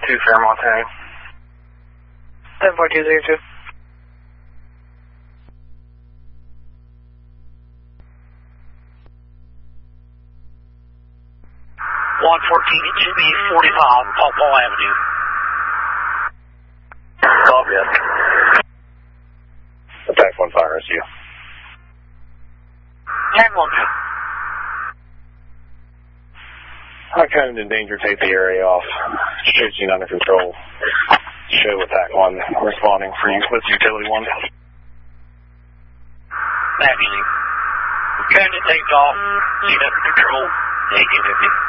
2 Fairmont Ave. 74202. 114, it should be 45 Paw Paw Avenue. Copy it. Attack 1 fire SU. Tag 1 2. I kind of endanger, take the area off. Situation under control. Show attack 1 responding for you with utility 1. Fabulous. County takes off. Seat under control. Negative.